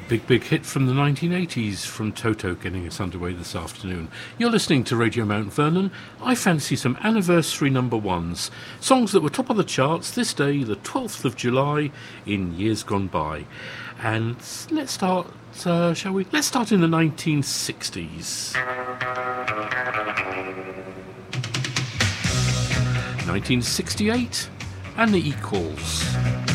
Big hit from the 1980s from Toto getting us underway this afternoon. You're listening to Radio Mount Vernon. I fancy some anniversary number ones, songs that were top of the charts this day, the 12th of July, in years gone by. And let's start, shall we? Let's start in the 1960s. 1968, and the Equals.